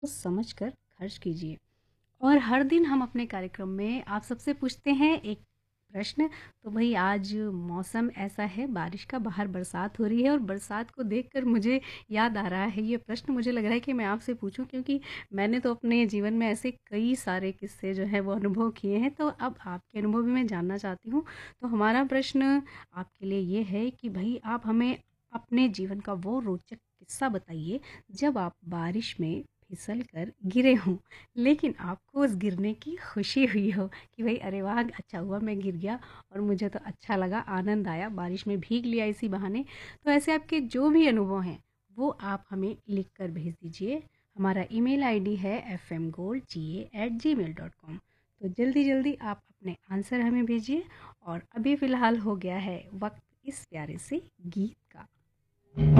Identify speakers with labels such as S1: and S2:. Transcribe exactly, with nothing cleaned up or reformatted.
S1: सोच समझ कर खर्च कीजिए। और हर दिन हम अपने कार्यक्रम में आप सबसे पूछते हैं एक प्रश्न। तो भाई आज मौसम ऐसा है बारिश का, बाहर बरसात हो रही है और बरसात को देखकर मुझे याद आ रहा है ये प्रश्न, मुझे लग रहा है कि मैं आपसे पूछूं, क्योंकि मैंने तो अपने जीवन में ऐसे कई सारे किस्से जो है वो अनुभव किए हैं। तो अब आपके अनुभव भी मैं जानना चाहती हूँ। तो हमारा प्रश्न आपके लिए ये है कि भाई आप हमें अपने जीवन का वो रोचक किस्सा बताइए जब आप बारिश में फिसल कर गिरे हों, लेकिन आपको उस गिरने की खुशी हुई हो कि भाई अरे वाह अच्छा हुआ मैं गिर गया और मुझे तो अच्छा लगा, आनंद आया, बारिश में भीग लिया इसी बहाने। तो ऐसे आपके जो भी अनुभव हैं वो आप हमें लिख कर भेज दीजिए। हमारा ईमेल आईडी है एफ एम गोल्ड जी ए एट जी मेल डॉट कॉम। तो जल्दी जल्दी आप अपने आंसर हमें भेजिए। और अभी फ़िलहाल हो गया है वक्त इस प्यारे से गीत का।